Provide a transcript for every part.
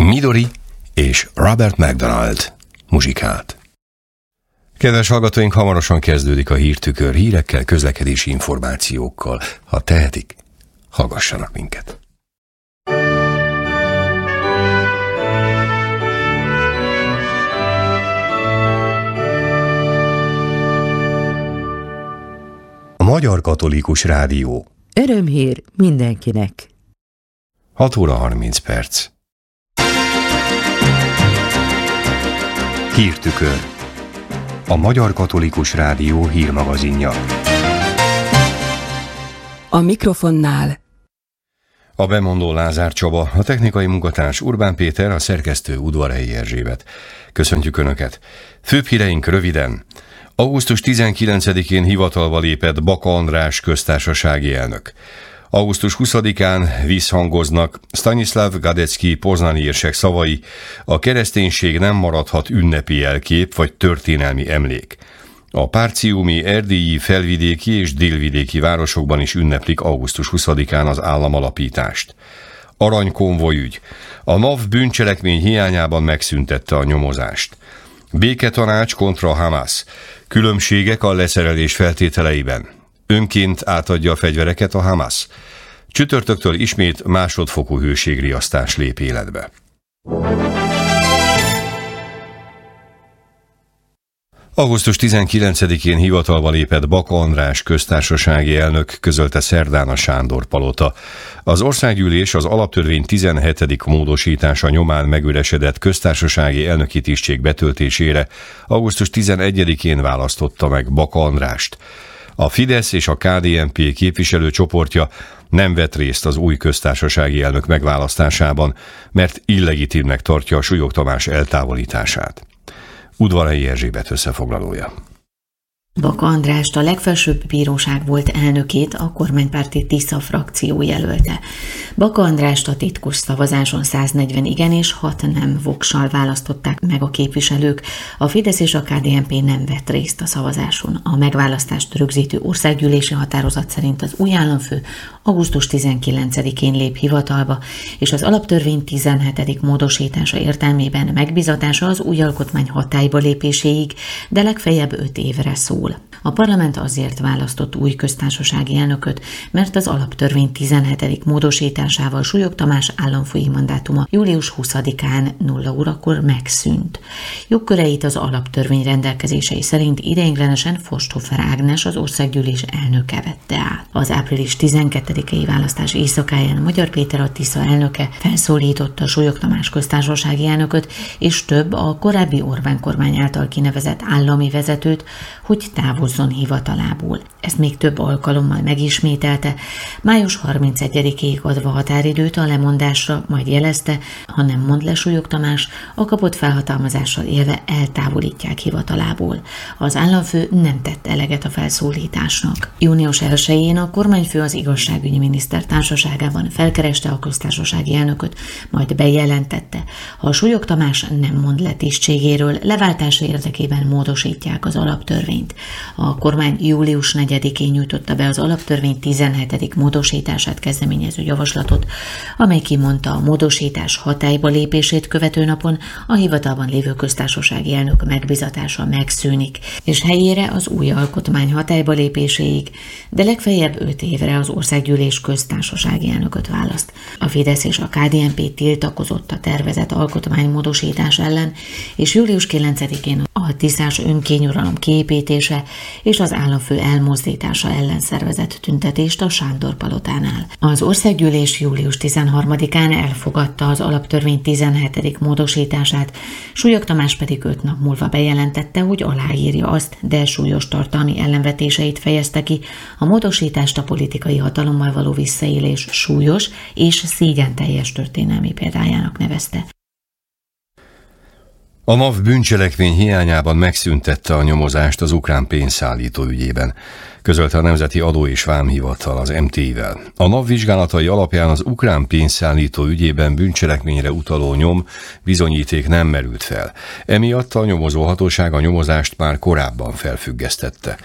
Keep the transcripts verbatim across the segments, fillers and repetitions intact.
Midori és Robert McDonald muzsikált. Kedves hallgatóink, hamarosan kezdődik a Hírtükör hírekkel, közlekedési információkkal. Ha tehetik, hallgassanak minket. A Magyar Katolikus Rádió. Örömhír mindenkinek. hat óra harminc perc. Hírtükör. A Magyar Katolikus Rádió hírmagazinja. A mikrofonnál a bemondó Lázár Csaba, a technikai munkatárs Urbán Péter, a szerkesztő Udvarhelyi Erzsébet. Köszöntjük Önöket! Főbb híreink röviden. augusztus tizenkilencedikén hivatalba lépett Baka András köztársasági elnök. augusztus huszadikán visszhangoznak Stanislav Gadecki poznani érsek szavai: a kereszténység nem maradhat ünnepi jelkép vagy történelmi emlék. A párciumi, erdélyi, felvidéki és délvidéki városokban is ünneplik augusztus huszadikán az államalapítást. Aranykonvojügy. A NAV bűncselekmény hiányában megszüntette a nyomozást. Béketanács kontra Hamas. Különbségek a leszerelés feltételeiben. Önként átadja a fegyvereket a Hamas. Csütörtöktől ismét másodfokú hőségriasztás lép életbe. augusztus tizenkilencedikén hivatalba lépett Baka András köztársasági elnök, közölte szerdán a Sándor Palota. Az országgyűlés az alaptörvény tizenhetedik módosítása nyomán megüresedett köztársasági elnöki tisztség betöltésére augusztus tizenegyedikén választotta meg Baka Andrást. A Fidesz és a ká dé en pé képviselőcsoportja nem vett részt az új köztársasági elnök megválasztásában, mert illegitimnek tartja a Súlyog Tamás eltávolítását. Udvarhelyi Erzsébet összefoglalója. Baka Andrást, a legfelsőbb bíróság volt elnökét a kormánypárti Tisza frakció jelölte. Baka Andrást a titkos szavazáson száznegyven igen és hat nem vokszal választották meg a képviselők. A Fidesz és a ká dé en pé nem vett részt a szavazáson. A megválasztást rögzítő országgyűlési határozat szerint az új államfő augusztus tizenkilencedikén lép hivatalba, és az alaptörvény tizenhetedik módosítása értelmében megbizatása az új alkotmány hatályba lépéséig, de legfeljebb öt évre szól. A parlament azért választott új köztársasági elnököt, mert az alaptörvény tizenhetedik módosításával Súlyog Tamás államfői mandátuma július huszadikán nulla órakor megszűnt. Jogköreit az alaptörvény rendelkezései szerint ideiglenesen Forsthofer Ágnes, az országgyűlés elnöke vette át. Az április tizenkettedikei választás éjszakáján Magyar Péter, a Tisza elnöke felszólította Súlyog Tamás köztársasági elnököt és több a korábbi Orbán kormány által kinevezett állami vezetőt, hogy távozzon hivatalából. Ezt még több alkalommal megismételte, május harmincegyedikéig adva határidőt a lemondásra, majd jelezte, ha nem mond le Súlyog Tamás, a kapott felhatalmazással élve eltávolítják hivatalából. Az államfő nem tett eleget a felszólításnak. június elsején a kormányfő az igazságügyi miniszter társaságában felkereste a köztársasági elnököt, majd bejelentette, ha Súlyog Tamás nem mond le tisztségéről, leváltása érdekében módosítják az alaptörvényt. A kormány július negyedikén nyújtotta be az alaptörvény tizenhetedik módosítását kezdeményező javaslatot, amely kimondta, a módosítás hatályba lépését követő napon a hivatalban lévő köztársasági elnök megbizatása megszűnik, és helyére az új alkotmány hatályba lépéséig, de legfeljebb öt évre az országgyűlés köztársasági elnököt választ. A Fidesz és a ká dé en pé tiltakozott a tervezett alkotmánymódosítás ellen, és július kilencedikén a tisztás önkényuralom kiépítése és az államfő elmozdítása ellen szervezett tüntetést a Sándor Palotánál. Az országgyűlés július tizenharmadikán elfogadta az alaptörvény tizenhetedik módosítását, Súlyog Tamás pedig öt nap múlva bejelentette, hogy aláírja azt, de súlyos tartalmi ellenvetéseit fejezte ki, a módosítást a politikai hatalommal való visszaélés súlyos és szégyenteljes történelmi példájának nevezte. A NAV bűncselekmény hiányában megszüntette a nyomozást az ukrán pénzszállító ügyében, közölte a Nemzeti Adó és Vámhivatal az em té i-vel. A NAV vizsgálatai alapján az ukrán pénzszállító ügyében bűncselekményre utaló nyom, bizonyíték nem merült fel. Emiatt a nyomozó hatóság a nyomozást már korábban felfüggesztette.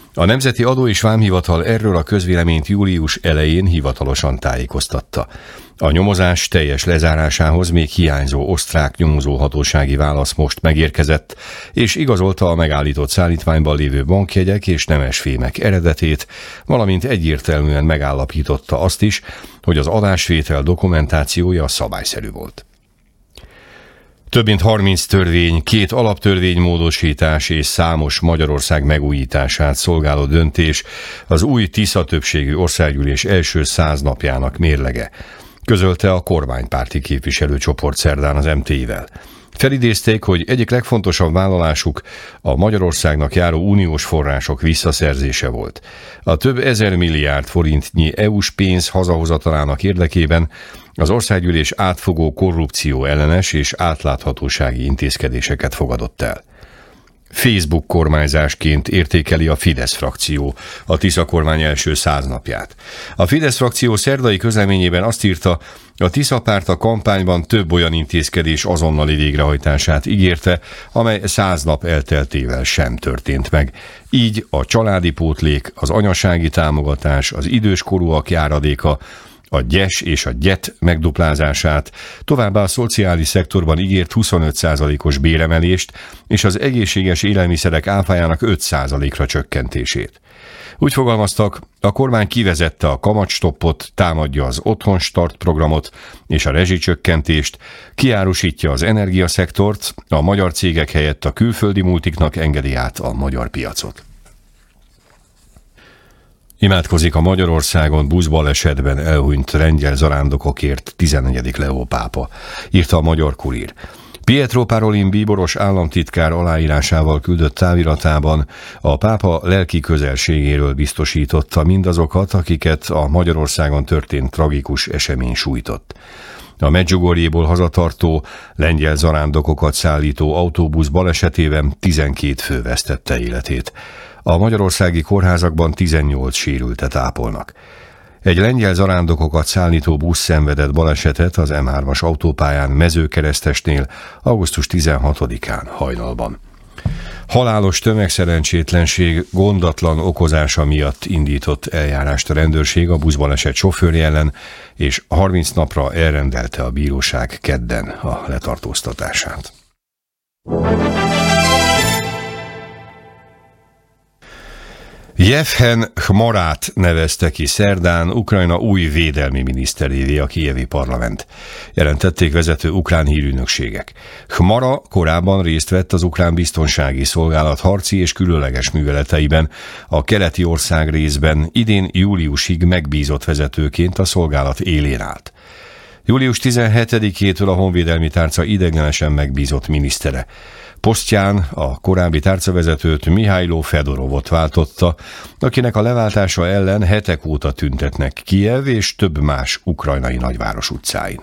A Nemzeti Adó és Vámhivatal erről a közvéleményt július elején hivatalosan tájékoztatta. A nyomozás teljes lezárásához még hiányzó osztrák nyomozóhatósági válasz most megérkezett, és igazolta a megállított szállítmányban lévő bankjegyek és nemesfémek eredetét, valamint egyértelműen megállapította azt is, hogy az adásvétel dokumentációja szabályszerű volt. Több mint harminc törvény, két alaptörvénymódosítás és számos Magyarország megújítását szolgáló döntés az új Tisza többségű országgyűlés első száz napjának mérlege, közölte a kormánypárti képviselőcsoport szerdán az em té i-vel. Felidézték, hogy egyik legfontosabb vállalásuk a Magyarországnak járó uniós források visszaszerzése volt. A több ezer milliárd forintnyi é u-s pénz hazahozatalának érdekében az országgyűlés átfogó korrupció ellenes és átláthatósági intézkedéseket fogadott el. Facebook kormányzásként értékeli a Fidesz frakció a Tisza kormány első száz napját. A Fidesz frakció szerdai közleményében azt írta, a Tisza párt a kampányban több olyan intézkedés azonnali végrehajtását ígérte, amely száz nap elteltével sem történt meg. Így a családi pótlék, az anyasági támogatás, az időskorúak járadéka, a gyes és a gyet megduplázását, továbbá a szociális szektorban ígért huszonöt százalékos béremelést és az egészséges élelmiszerek áfájának öt százalékra csökkentését. Úgy fogalmaztak, a kormány kivezette a kamatstoppot, támadja az Otthonstart programot és a rezsicsökkentést, kiárusítja az energiaszektort, a magyar cégek helyett a külföldi multiknak engedi át a magyar piacot. Imádkozik a Magyarországon buszbalesetben elhunyt lengyel zarándokokért tizennegyedik Leó pápa, írta a Magyar Kurír. Pietro Parolin bíboros államtitkár aláírásával küldött táviratában a pápa lelki közelségéről biztosította mindazokat, akiket a Magyarországon történt tragikus esemény sújtott. A Medjugorjéból hazatartó, lengyel zarándokokat szállító autóbusz balesetében tizenkét fő vesztette életét. A magyarországi kórházakban tizennyolc sérültet ápolnak. Egy lengyel zarándokokat szállító busz szenvedett balesetet az em hármas autópályán Mezőkeresztesnél augusztus tizenhatodikán hajnalban. Halálos tömegszerencsétlenség gondatlan okozása miatt indított eljárást a rendőrség a buszbaleset sofőrje ellen, és harminc napra elrendelte a bíróság kedden a letartóztatását. Jevhen Khmarát nevezte ki szerdán Ukrajna új védelmi miniszterévé a kijevi parlament, jelentették vezető ukrán hírügynökségek. Khmara korábban részt vett az ukrán biztonsági szolgálat harci és különleges műveleteiben, a keleti ország részben idén júliusig megbízott vezetőként a szolgálat élén állt. július tizenhetedikétől a honvédelmi tárca ideiglenesen megbízott minisztere. Posztján a korábbi tárcavezetőt Mihailo Fedorovot váltotta, akinek a leváltása ellen hetek óta tüntetnek Kijev és több más ukrajnai nagyváros utcáin.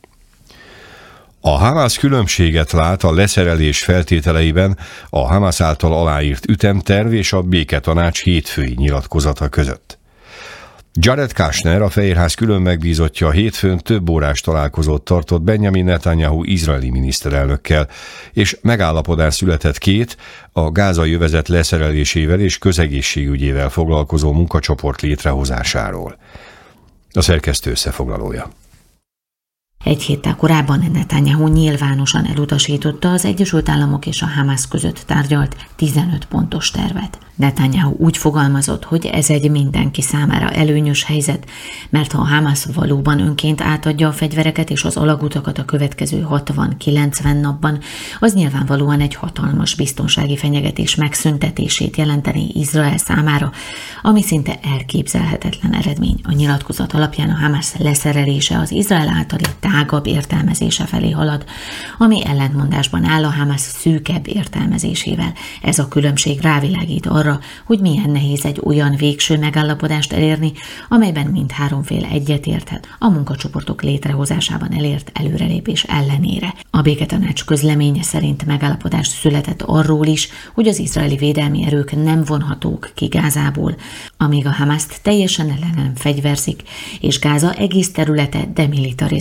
A Hamász különbséget lát a leszerelés feltételeiben a Hamász által aláírt ütemterv és a béketanács hétfői nyilatkozata között. Jared Kushner, a Fehérház külön megbízottja hétfőn több órás találkozót tartott Benjamin Netanyahu izraeli miniszterelnökkel, és megállapodás született két, a gázai övezet leszerelésével és közegészségügyével foglalkozó munkacsoport létrehozásáról. A szerkesztő összefoglalója. Egy héttel korábban Netanyahu nyilvánosan elutasította az Egyesült Államok és a Hamász között tárgyalt tizenöt pontos tervet. Netanyahu úgy fogalmazott, hogy ez egy mindenki számára előnyös helyzet, mert ha a Hamász valóban önként átadja a fegyvereket és az alagutakat a következő hatvan-kilencven napban, az nyilvánvalóan egy hatalmas biztonsági fenyegetés megszüntetését jelenteni Izrael számára, ami szinte elképzelhetetlen eredmény. A nyilatkozat alapján a Hamász leszerelése az Izrael általi tágabb értelmezése felé halad, ami ellentmondásban áll a Hamász szűkebb értelmezésével. Ez a különbség rávilágít arra, hogy milyen nehéz egy olyan végső megállapodást elérni, amelyben mindhárom fél egyetérthet a munkacsoportok létrehozásában elért előrelépés ellenére. A béketanács közleménye szerint megállapodás született arról is, hogy az izraeli védelmi erők nem vonhatók ki Gázából, amíg a Hamászt teljesen ellen nem fegyverzik, és Gáza egész területe demilitarizált nem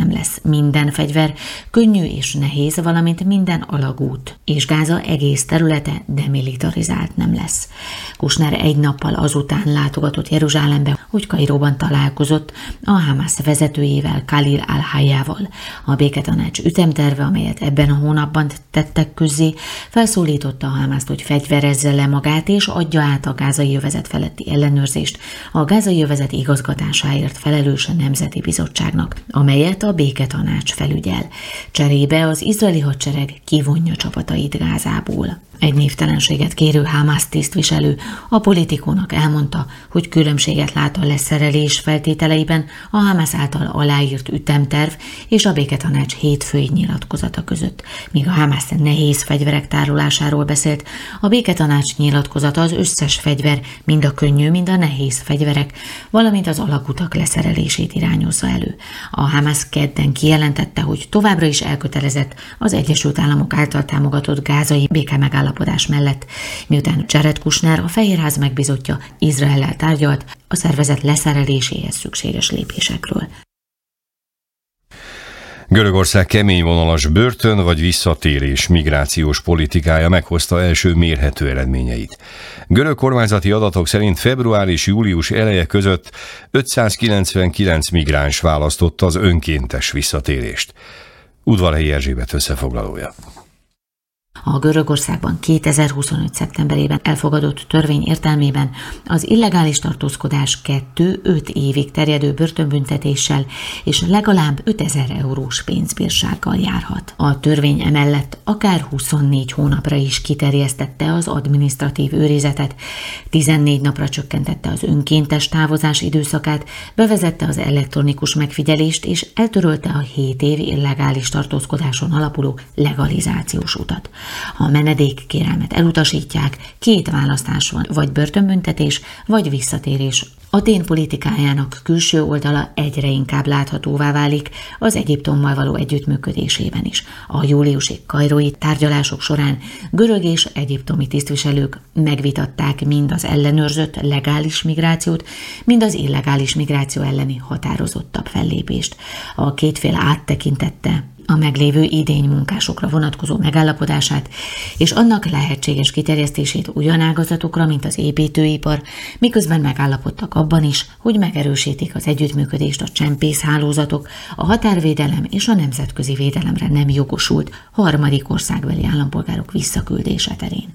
nem lesz. Minden fegyver, könnyű és nehéz, valamint minden alagút, és Gáza egész területe demilitarizált nem lesz. Kushner egy nappal azután látogatott Jeruzsálembe, hogy Kairóban találkozott a Hamász vezetőjével, Khalil al-Hayyával. A béketanács ütemterve, amelyet ebben a hónapban tettek közzé, felszólította a Hamászt, hogy fegyverezze le magát és adja át a gázai övezet feletti ellenőrzést a gázai övezet igazgatásáért felelős Nemzeti Bizottságnak, amelyet a béketanács felügyel. Cserébe az izraeli hadsereg kivonja csapatait Gázából. Egy névtelenséget kérő Hamász tisztviselő a Politikónak elmondta, hogy különbséget lát a leszerelés feltételeiben a Hamász által aláírt ütemterv és a béketanács hétfői nyilatkozata között. Míg a Hamász nehéz fegyverek tárolásáról beszélt, a béketanács nyilatkozata az összes fegyver, mind a könnyű, mind a nehéz fegyverek, valamint az alakutak leszerelését irányozza elő. A Hamász kedden kijelentette, hogy továbbra is elkötelezett az Egyesült Államok által támogatott gázai békemegállapodás mellett, miután Jared Kushner, a Fehérház megbízottja, Izraellel tárgyalt a szervezet leszereléséhez szükséges lépésekről. Görögország keményvonalas börtön vagy visszatérés migrációs politikája meghozta első mérhető eredményeit. Görög kormányzati adatok szerint február és július eleje között ötszázkilencvenkilenc migráns választotta az önkéntes visszatérést. Udvarhelyi Erzsébet összefoglalója. A Görögországban kétezer-huszonöt. szeptemberében elfogadott törvény értelmében az illegális tartózkodás kettő-öt évig terjedő börtönbüntetéssel és legalább ötezer eurós pénzbírsággal járhat. A törvény emellett akár huszonnégy hónapra is kiterjesztette az adminisztratív őrizetet, tizennégy napra csökkentette az önkéntes távozás időszakát, bevezette az elektronikus megfigyelést és eltörölte a hét év illegális tartózkodáson alapuló legalizációs utat. Ha a menedékkérelmet elutasítják, két választás van, vagy börtönbüntetés, vagy visszatérés. Atén politikájának külső oldala egyre inkább láthatóvá válik az Egyiptommal való együttműködésében is. A júliusi kairói tárgyalások során görög és egyiptomi tisztviselők megvitatták mind az ellenőrzött legális migrációt, mind az illegális migráció elleni határozottabb fellépést. A két fél áttekintette a meglévő idénymunkásokra vonatkozó megállapodását, és annak lehetséges kiterjesztését olyan ágazatokra, mint az építőipar, miközben megállapodtak abban is, hogy megerősítik az együttműködést a csempészhálózatok, a határvédelem és a nemzetközi védelemre nem jogosult harmadik országbeli állampolgárok visszaküldése terén.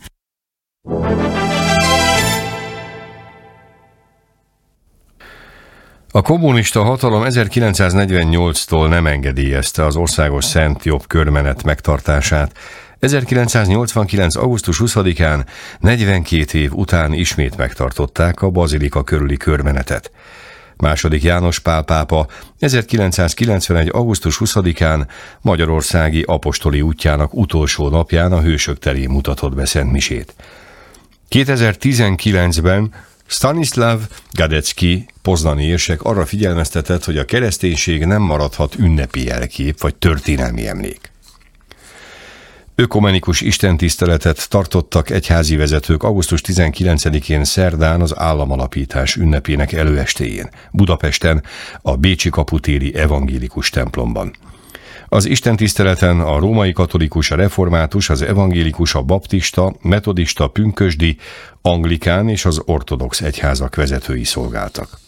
A kommunista hatalom ezerkilencszáznegyvennyolctól nem engedélyezte az országos Szent Jobb körmenet megtartását. ezerkilencszáznyolcvankilenc. augusztus huszadikán, negyvenkét év után ismét megtartották a bazilika körüli körmenetet. Második János Pál pápa ezerkilencszázkilencvenegy. augusztus huszadikán magyarországi apostoli útjának utolsó napján a Hősök terén mutatott be szentmisét. kétezer-tizenkilencben Stanislav Gadecki, poznani érsek arra figyelmeztetett, hogy a kereszténység nem maradhat ünnepi jelkép vagy történelmi emlék. Ökumenikus istentiszteletet tartottak egyházi vezetők augusztus tizenkilencedikén szerdán az államalapítás ünnepének előestéjén, Budapesten, a Bécsi kaputéri evangélikus templomban. Az istentiszteleten a római katolikus, a református, az evangélikus, a baptista, metodista, pünkösdi, anglikán és az ortodox egyházak vezetői szolgáltak.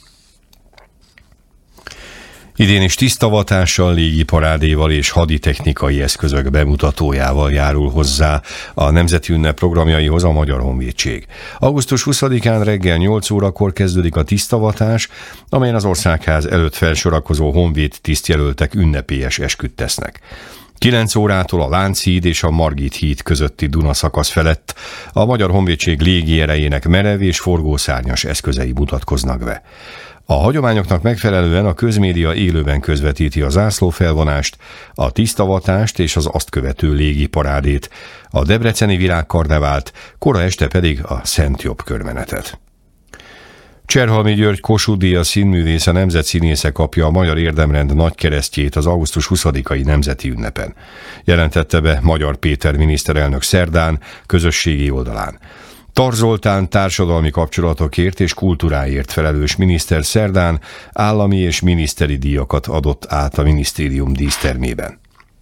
Idén is tisztavatással, légiparádéval és haditechnikai eszközök bemutatójával járul hozzá a Nemzeti Ünnep programjaihoz a Magyar Honvédség. augusztus huszadikán reggel nyolc órakor kezdődik a tisztavatás, amelyen az Országház előtt felsorakozó honvéd tisztjelöltek ünnepélyes esküt tesznek. kilenc órától a Lánchíd és a Margit híd közötti Duna szakasz felett a Magyar Honvédség légierejének merev és forgószárnyas eszközei mutatkoznak be. A hagyományoknak megfelelően a közmédia élőben közvetíti a zászlófelvonást, a tisztavatást és az azt követő légiparádét, a debreceni virágkarnevált, kora este pedig a Szent Jobb körmenetet. Cserhalmi György Kossuth Díjas színművész, a nemzetszínésze kapja a Magyar Érdemrend nagykeresztjét az augusztus huszadikai nemzeti ünnepen. Jelentette be Magyar Péter miniszterelnök szerdán közösségi oldalán. Tar Zoltán társadalmi kapcsolatokért és kultúráért felelős miniszter szerdán állami és miniszteri díjakat adott át a minisztérium dísztermében.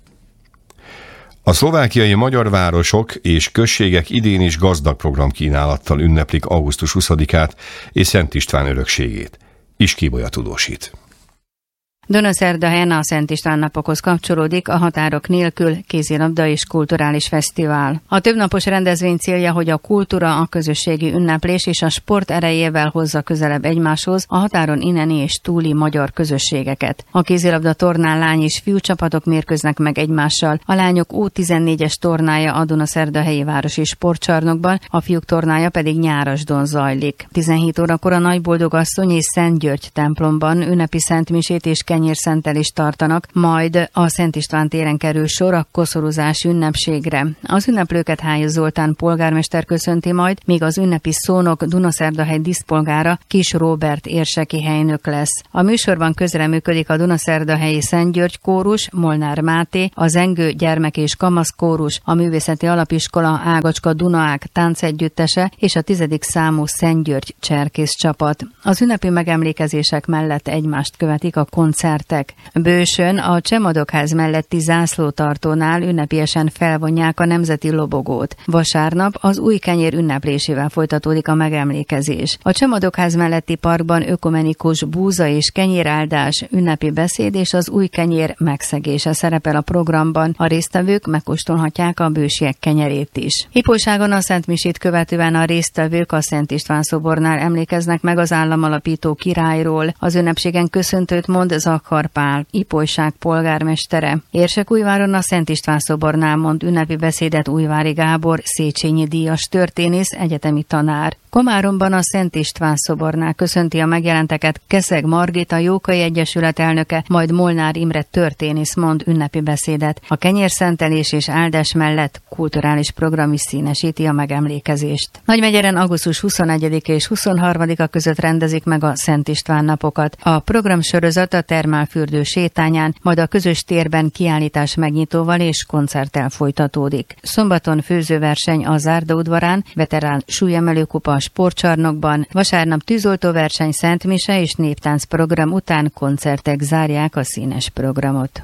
A szlovákiai magyar városok és községek idén is gazdag programkínálattal ünneplik augusztus huszadikát és Szent István örökségét. Iskibolya tudósít. Dunaszerdahelyen a Szent István napokhoz kapcsolódik a határok nélkül kézilabda és kulturális fesztivál. A többnapos rendezvény célja, hogy a kultúra, a közösségi ünneplés és a sport erejével hozza közelebb egymáshoz a határon inneni és túli magyar közösségeket. A kézilabda tornán lány és fiú csapatok mérkőznek meg egymással. A lányok U tizennégyes tornája a Dunaszerdahelyi Városi Sportcsarnokban, a fiúk tornája pedig Nyárasdon zajlik. tizenhét órakor a Nagyboldogasszony és Szent György templomban ünnepi szentmisét és kenyérszentelést tartanak, majd a Szent István téren kerül sor a koszorúzás ünnepségre. Az ünneplőket Hájos Zoltán polgármester köszönti majd, míg az ünnepi szónok Dunaszerdahely díszpolgára Kis Róbert érseki helynök lesz. A műsorban közreműködik a Dunaszerdahelyi Szent György kórus, Molnár Máté, a Zengő gyermek és kamasz kórus, a Művészeti Alapiskola Ágacska Dunaák táncegyüttese és a tizedik számú Szent György cserkész csapat. Az ünnepi megemlékezések mellett egymást követik a koncertek. Bősön a Csemadokház melletti zászlótartónál ünnepiesen felvonják a nemzeti lobogót. Vasárnap az új kenyér ünneplésével folytatódik a megemlékezés. A Csemadokház melletti parkban ökumenikus búza és kenyéráldás, ünnepi beszéd és az új kenyér megszegése szerepel a programban. A résztvevők megkóstolhatják a bősiek kenyerét is. Ipolyságon a szentmisét követően a résztvevők a Szent István szobornál emlékeznek meg az államalapító királyról. Az ünnepségen köszöntőt mond Zakhar Pál, Ipolyság polgármestere. Érsekújváron a Szent István szobornál mond ünnepi beszédet Újvári Gábor, Széchenyi díjas történész, egyetemi tanár. Komáromban a Szent István szobornál köszönti a megjelenteket Keszeg Margit, a Jókai Egyesület elnöke, majd Molnár Imre történész mond ünnepi beszédet. A kenyérszentelés és áldás mellett kulturális program is színesíti a megemlékezést. Nagymegyeren augusztus huszonegyedike és huszonharmadika között rendezik meg a Szent István napokat. A programsorozat a Termálfürdő sétányán, majd a közös térben kiállítás megnyitóval és koncerttel folytatódik. Szombaton főzőverseny a Zárda udvarán, veterán súlyemelőkupa a sportcsarnokban, vasárnap tűzoltóverseny, szentmise és néptánc program után koncertek zárják a színes programot.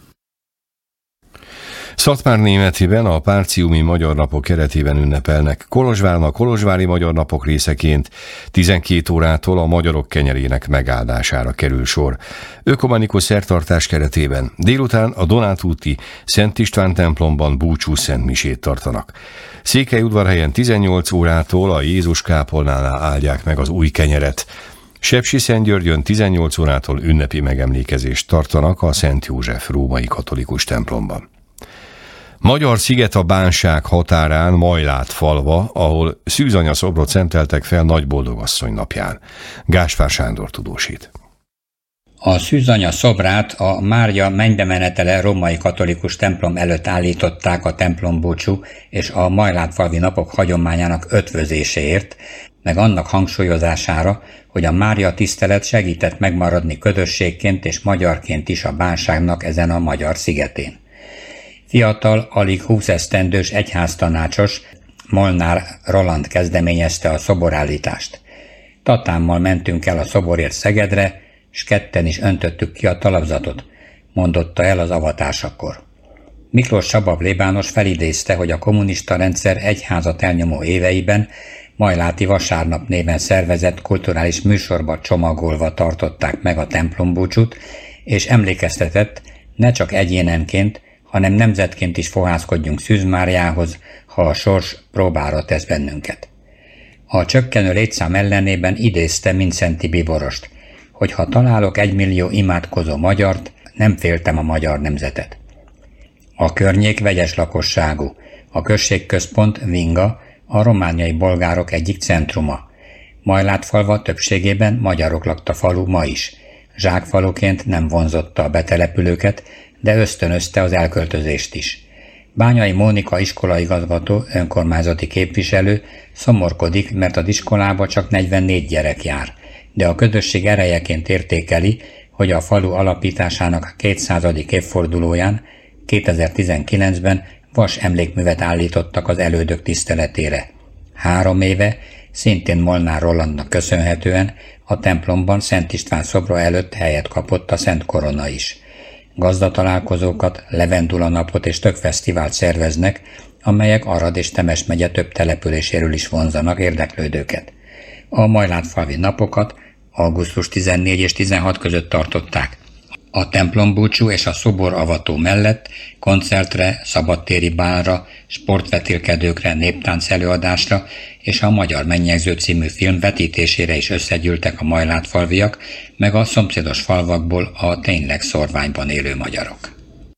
Szatmárnémetiben a Párciumi Magyar Napok keretében ünnepelnek. Kolozsváron a Kolozsvári Magyar Napok részeként tizenkét órától a magyarok kenyerének megáldására kerül sor. Ökumenikus szertartás keretében délután a Donátúti Szent István templomban búcsú szentmisét tartanak. Székelyudvarhelyen tizennyolc órától a Jézus kápolnánál áldják meg az új kenyeret. Sepsiszentgyörgyön tizennyolc órától ünnepi megemlékezést tartanak a Szent József római katolikus templomban. Magyar sziget a Bánság határán, Majlát falva, ahol szűzanya szobrot szenteltek fel Nagyboldogasszony napján. Gáspár Sándor tudósít. A szűzanya szobrát a Mária mennybemenetele római katolikus templom előtt állították a templombúcsú és a majlátfalvi napok hagyományának ötvözéséért, meg annak hangsúlyozására, hogy a Mária tisztelet segített megmaradni közösségként és magyarként is a Bánságnak ezen a magyar szigetén. Fiatal, alig húsz esztendős egyháztanácsos Molnár Roland kezdeményezte a szoborállítást. Tatámmal mentünk el a szoborért Szegedre, s ketten is öntöttük ki a talapzatot, mondotta el az avatásakor. Miklós Csaba plébános felidézte, hogy a kommunista rendszer egyházat elnyomó éveiben Majláti Vasárnap néven szervezett kulturális műsorba csomagolva tartották meg a templombúcsút, és emlékeztetett, ne csak egyénenként, hanem nemzetként is fohászkodjunk Szűz Máriához, ha a sors próbára tesz bennünket. A csökkenő létszám ellenében idézte Mindszenty Bíborost, hogy ha találok egymillió imádkozó magyart, nem féltem a magyar nemzetet. A környék vegyes lakosságú, a községközpont Vinga, a romániai bolgárok egyik centruma. Majlátfalva többségében magyarok lakta falu ma is. Zsákfaluként nem vonzotta a betelepülőket, de ösztönözte az elköltözést is. Bányai Mónika iskolaigazgató, önkormányzati képviselő szomorkodik, mert az iskolába csak negyvennégy gyerek jár, de a közösség erejeként értékeli, hogy a falu alapításának kétszázadik évfordulóján kétezer-tizenkilencben vas emlékművet állítottak az elődök tiszteletére. Három éve Szintén Molnár Rolandnak köszönhetően a templomban Szent István szobra előtt helyet kapott a Szent Korona is. Gazdatalálkozókat, Levendula napot és több fesztivált szerveznek, amelyek Arad és Temes megye több településéről is vonzanak érdeklődőket. A Majlátfalvi napokat augusztus tizennégy és tizenhat között tartották. A templombúcsú és a szoboravató mellett koncertre, szabadtéri bálra, sportvetélkedőkre, néptánc előadásra és a Magyar Mennyegző című film vetítésére is összegyűltek a majlátfalviak, meg a szomszédos falvakból a tényleg szorványban élő magyarok.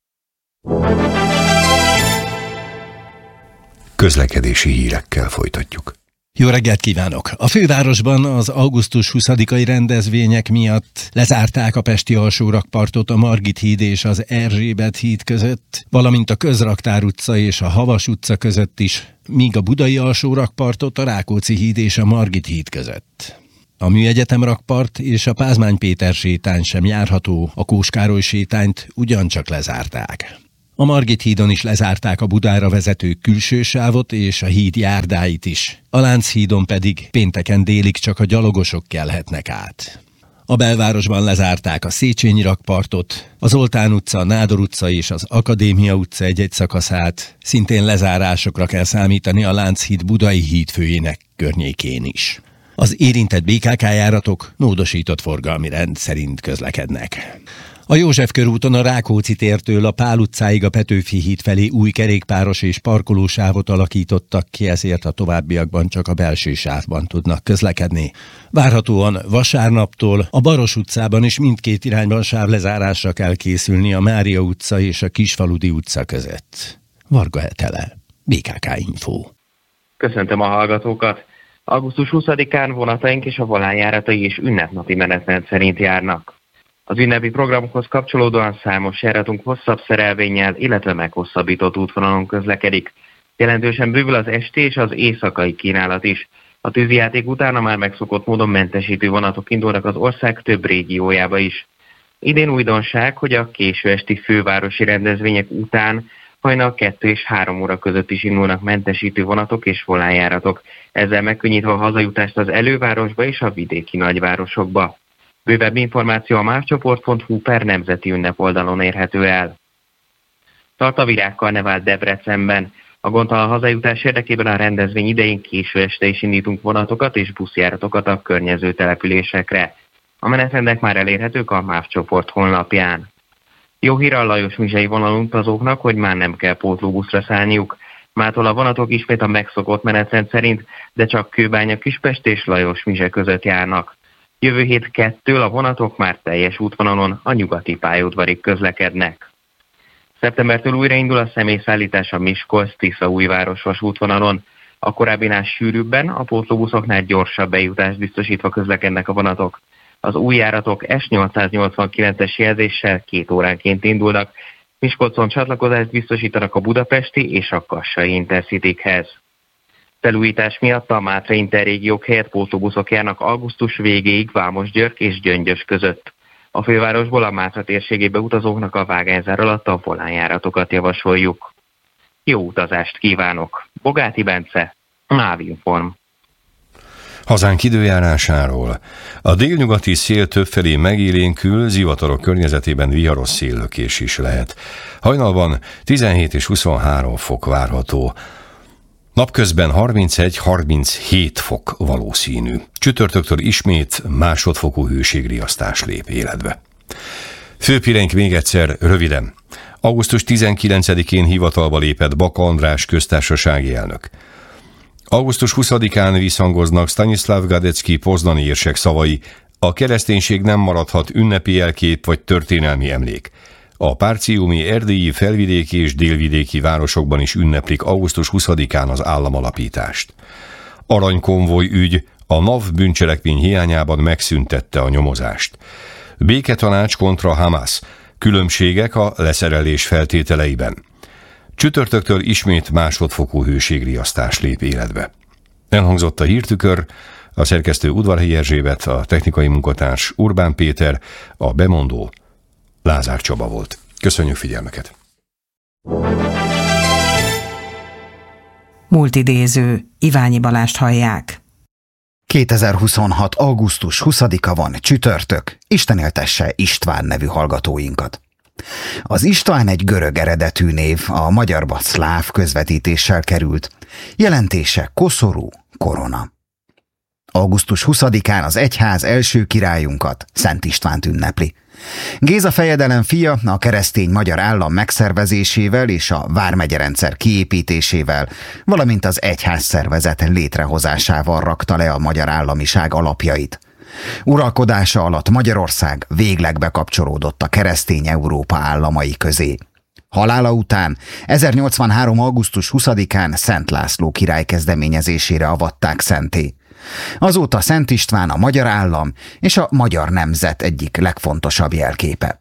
Közlekedési hírekkel folytatjuk. Jó reggelt kívánok! A fővárosban az augusztus huszadikai rendezvények miatt lezárták a pesti alsórakpartot a Margit híd és az Erzsébet híd között, valamint a Közraktár utca és a Havas utca között is, míg a budai alsórakpartot a Rákóczi híd és a Margit híd között. A Műegyetem rakpart és a Pázmány Péter sétány sem járható, a Kós Károly sétányt ugyancsak lezárták. A Margit hídon is lezárták a Budára vezető külső sávot és a híd járdáit is. A Lánchídon pedig pénteken délig csak a gyalogosok kelhetnek át. A belvárosban lezárták a Széchenyi rakpartot, az Zoltán utca, a Nádor utca és az Akadémia utca egy-egy szakaszát, szintén lezárásokra kell számítani a Lánchíd budai hídfőjének környékén is. Az érintett bé ká ká járatok módosított forgalmi rend szerint közlekednek. A József körúton a Rákóczi tértől a Pál utcáig a Petőfi híd felé új kerékpáros és parkolósávot alakítottak ki, ezért a továbbiakban csak a belső sávban tudnak közlekedni. Várhatóan vasárnaptól a Baros utcában is mindkét irányban sávlezárásra kell készülni a Mária utca és a Kisfaludi utca között. Varga Hetele, bé ká ká Info. Köszöntöm a hallgatókat! augusztus huszadikán vonataink és a volánjáratai és ünnepnapi menetrend szerint járnak. Az ünnepi programokhoz kapcsolódóan számos járatunk hosszabb szerelvénnyel, illetve meghosszabbított útvonalon közlekedik. Jelentősen bővül az esti és az éjszakai kínálat is. A tűzijáték után a már megszokott módon mentesítő vonatok indulnak az ország több régiójába is. Idén újdonság, hogy a késő esti fővárosi rendezvények után hajnal kettő és három óra között is indulnak mentesítő vonatok és volánjáratok, ezzel megkönnyítve a hazajutást az elővárosba és a vidéki nagyvárosokba. Bővebb információ a mávcsoport pont hu per nemzeti ünnep oldalon érhető el. Tart a virágkarnevál Debrecenben. A gondtalan hazajutás érdekében a rendezvény idején késő este is indítunk vonatokat és buszjáratokat a környező településekre. A menetrendek már elérhetők a mávcsoport honlapján. Jó hír a Lajos-Mizsei vonalon utazóknak, hogy már nem kell pótlóbuszra szállniuk. Mától a vonatok ismét a megszokott menetrend szerint, de csak Kőbánya, Kispest és Lajos-Mizse között járnak. Jövő hét kettől a vonatok már teljes útvonalon a nyugati pályaudvarig közlekednek. Szeptembertől újraindul a személyszállítás a Miskolc-Tiszaújváros vasútvonalon. A korábbinál sűrűbben, a pótlóbuszoknál gyorsabb bejutást biztosítva közlekednek a vonatok. Az új járatok es nyolcszáznyolcvankilences jelzéssel két óránként indulnak. Miskolcon csatlakozást biztosítanak a budapesti és a kassai Intercitykhez. Felújítás miatt a Mátra interrégiók helyett pótlóbuszok járnak augusztus végéig Vámosgyörgy és Gyöngyös között. A fővárosból a Mátra térségébe utazóknak a vágányzár alatt a volánjáratokat javasoljuk. Jó utazást kívánok! Bogáti Bence, Mávinform. Hazánk időjárásáról. A délnyugati szél többfelé megélénkül, zivatarok környezetében viharos széllökés is lehet. Hajnalban tizenhét és huszonhárom fok várható. Napközben harmincegy-harminchét fok valószínű. Csütörtöktől ismét másodfokú hőségriasztás lép életbe. Főbb híreink még egyszer röviden. augusztus tizenkilencedikén hivatalba lépett Baka András köztársasági elnök. augusztus huszadikán visszhangoznak Stanislav Gadecki poznani érsek szavai: a kereszténység nem maradhat ünnepi jelkép vagy történelmi emlék. A párciumi, erdélyi, felvidéki és délvidéki városokban is ünneplik augusztus huszadikán az államalapítást. Aranykonvoj ügy a NAV bűncselekmény hiányában megszüntette a nyomozást. Béketanács kontra Hamas. Különbségek a leszerelés feltételeiben. Csütörtöktől ismét másodfokú hőségriasztás lép életbe. Elhangzott a hírtükör, a szerkesztő Udvarhelyi Erzsébet, a technikai munkatárs Urbán Péter, a bemondó Lázár Csaba volt. Köszönjük figyelmeket! Múltidéző, Iványi Balást hallják. kétezer-huszonhat. augusztus huszadika van, csütörtök. Isten éltesse István nevű hallgatóinkat. Az István egy görög eredetű név, a magyarba szláv közvetítéssel került. Jelentése koszorú, korona. augusztus huszadikán az egyház első királyunkat, Szent Istvánt ünnepli. Géza fejedelem fia a keresztény magyar állam megszervezésével és a vármegyerendszer kiépítésével, valamint az egyház szervezet létrehozásával rakta le a magyar államiság alapjait. Uralkodása alatt Magyarország végleg bekapcsolódott a keresztény Európa államai közé. Halála után ezernyolcvanhárom. augusztus huszadikán Szent László király kezdeményezésére avatták szentté. Azóta Szent István a magyar állam és a magyar nemzet egyik legfontosabb jelképe.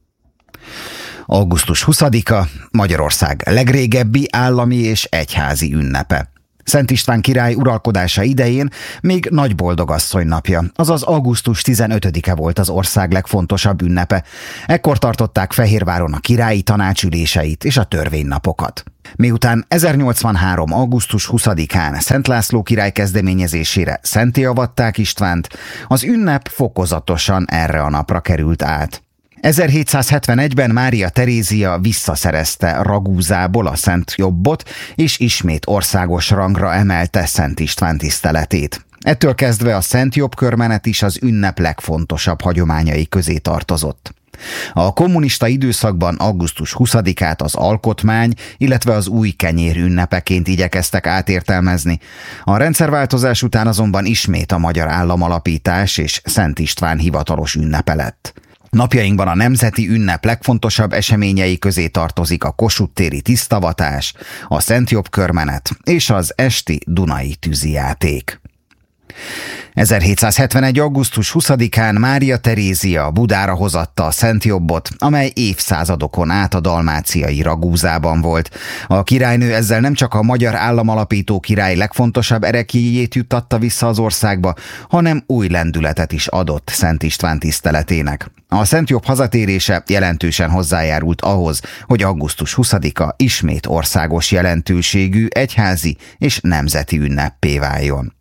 augusztus huszadika Magyarország legrégebbi állami és egyházi ünnepe. Szent István király uralkodása idején még Nagyboldogasszony napja, azaz augusztus tizenötödike volt az ország legfontosabb ünnepe. Ekkor tartották Fehérváron a királyi tanácsüléseit és a törvénynapokat. Miután ezernyolcvanhárom. augusztus huszadikán Szent László király kezdeményezésére szentté avatták Istvánt, az ünnep fokozatosan erre a napra került át. ezerhétszázhetvenegyben Mária Terézia visszaszerezte Ragúzából a Szent Jobbot, és ismét országos rangra emelte Szent István tiszteletét. Ettől kezdve a Szent Jobb körmenet is az ünnep legfontosabb hagyományai közé tartozott. A kommunista időszakban augusztus huszadikát az alkotmány, illetve az új kenyér ünnepeként igyekeztek átértelmezni. A rendszerváltozás után azonban ismét a magyar államalapítás és Szent István hivatalos ünnepe lett. Napjainkban a nemzeti ünnep legfontosabb eseményei közé tartozik a Kossuth téri tisztavatás, a Szent Jobb körmenet és az esti Dunai tűzijáték. ezerhétszázhetvenegy. augusztus huszadikán Mária Terézia Budára hozatta a Szent Jobbot, amely évszázadokon át a dalmáciai Ragúzában volt. A királynő ezzel nem csak a magyar államalapító király legfontosabb ereklyéjét juttatta vissza az országba, hanem új lendületet is adott Szent István tiszteletének. A Szent Jobb hazatérése jelentősen hozzájárult ahhoz, hogy augusztus huszadika ismét országos jelentőségű egyházi és nemzeti ünneppé váljon.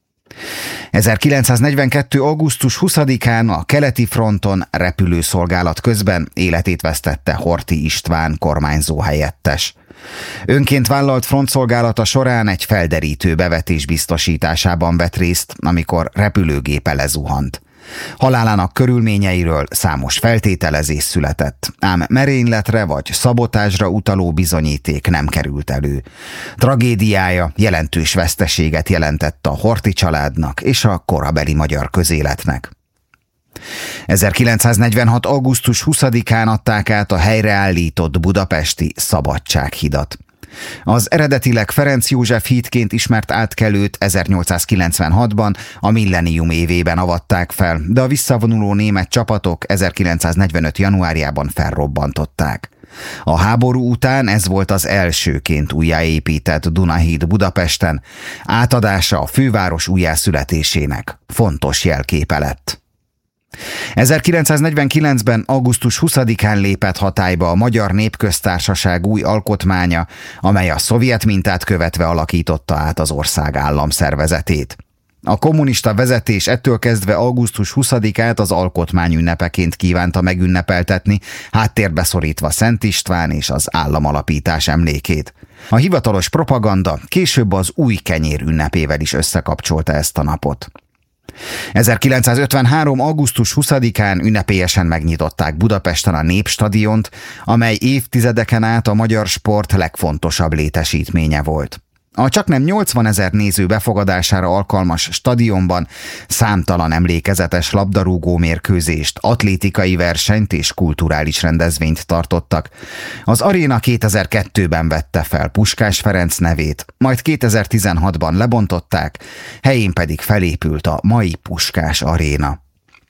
ezerkilencszáznegyvenkettő. augusztus huszadikán a keleti fronton repülőszolgálat közben életét vesztette Horthy István kormányzó helyettes. Önként vállalt frontszolgálata során egy felderítő bevetés biztosításában vett részt, amikor repülőgépe lezuhant. Halálának körülményeiről számos feltételezés született, ám merényletre vagy szabotázsra utaló bizonyíték nem került elő. Tragédiája jelentős veszteséget jelentett a Horthy családnak és a korabeli magyar közéletnek. ezerkilencszáznegyvenhat. augusztus huszadikán adták át a helyreállított budapesti Szabadsághidat. Az eredetileg Ferenc József hídként ismert átkelőt ezernyolcszázkilencvenhatban a millennium évében avatták fel, de a visszavonuló német csapatok ezerkilencszáznegyvenöt. januárjában felrobbantották. A háború után ez volt az elsőként újjáépített Dunahíd Budapesten, átadása a főváros újjászületésének fontos jelképe lett. ezerkilencszáznegyvenkilencben. augusztus huszadikán lépett hatályba a Magyar Népköztársaság új alkotmánya, amely a szovjet mintát követve alakította át az ország államszervezetét. A kommunista vezetés ettől kezdve augusztus huszadikát az alkotmány ünnepeként kívánta megünnepeltetni, háttérbe szorítva Szent István és az államalapítás emlékét. A hivatalos propaganda később az új kenyér ünnepével is összekapcsolta ezt a napot. ezerkilencszázötvenhárom. augusztus huszadikán ünnepélyesen megnyitották Budapesten a Népstadiont, amely évtizedeken át a magyar sport legfontosabb létesítménye volt. A csaknem nyolcvanezer néző befogadására alkalmas stadionban számtalan emlékezetes labdarúgó mérkőzést, atlétikai versenyt és kulturális rendezvényt tartottak. Az aréna kétezer-kettőben vette fel Puskás Ferenc nevét, majd kétezer-tizenhatban lebontották, helyén pedig felépült a mai Puskás aréna.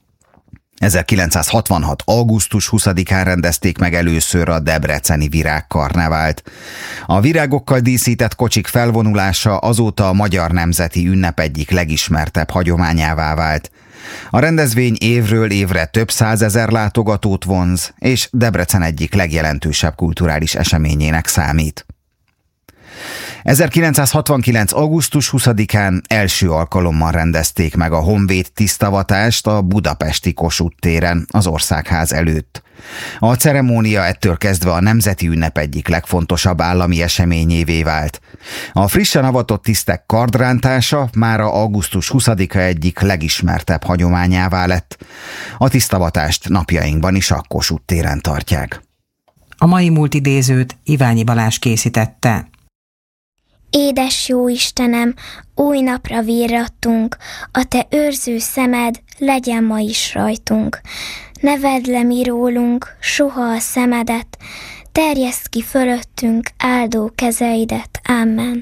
ezerkilencszázhatvanhat. augusztus huszadikán rendezték meg először a debreceni virágkarnevált. A virágokkal díszített kocsik felvonulása azóta a magyar nemzeti ünnep egyik legismertebb hagyományává vált. A rendezvény évről évre több százezer látogatót vonz, és Debrecen egyik legjelentősebb kulturális eseményének számít. ezerkilencszázhatvankilenc. augusztus huszadikán első alkalommal rendezték meg a Honvéd tisztavatást a budapesti Kossuth téren, az Országház előtt. A ceremónia ettől kezdve a nemzeti ünnep egyik legfontosabb állami eseményévé vált. A frissen avatott tisztek kardrántása mára augusztus huszadika egyik legismertebb hagyományává lett. A tisztavatást napjainkban is a Kossuth téren tartják. A mai múlt idézőt Iványi Balázs készítette. Édes jó Istenem, új napra virrattunk, a te őrző szemed legyen ma is rajtunk. Ne vedd le mi rólunk soha a szemedet, terjeszd ki fölöttünk áldó kezeidet. Amen.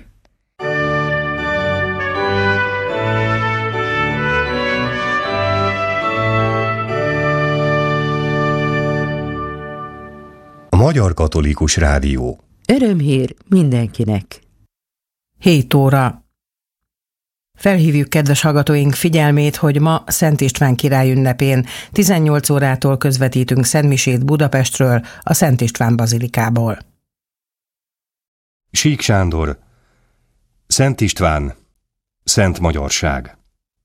A Magyar Katolikus Rádió. Örömhír mindenkinek. hét óra. Felhívjuk kedves hallgatóink figyelmét, hogy ma Szent István király ünnepén tizennyolc órától közvetítünk szentmisét Budapestről, a Szent István bazilikából. Sík Sándor, Szent István, Szent Magyarság.